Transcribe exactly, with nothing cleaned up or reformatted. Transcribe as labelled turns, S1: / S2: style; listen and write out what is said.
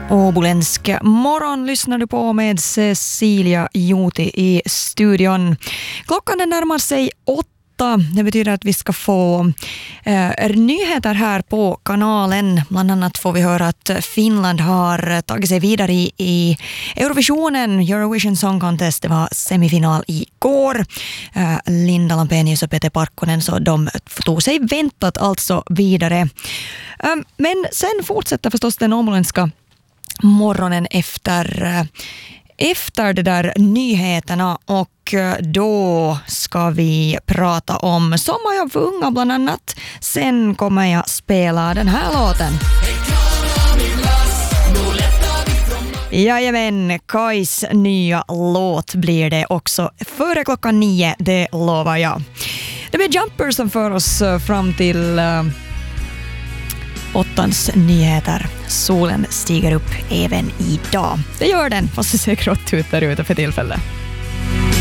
S1: Åboländsk morgon lyssnar du på med Cecilia Joti i studion. Klockan närmar sig åtta. Det betyder att vi ska få eh, nyheter här på kanalen. Bland annat får vi höra att Finland har tagit sig vidare i, i Eurovisionen, Eurovision Song Contest. Det var semifinal igår. Eh, Linda Lampenius och Peter Parkkonen, så de tog sig väntat alltså vidare. Eh, men sen fortsätter förstås den åboländska morgonen efter, efter det där nyheterna, och då ska vi prata om sommarjobb för unga bland annat. Sen kommer jag spela den här låten. Jajamän, Kais nya låt blir det också före klockan nio, det lovar jag. Det blir Jumper som för oss fram till åttans nyheter. Solen stiger upp även idag. Det gör den, fast det ser grått ut där ute för tillfället.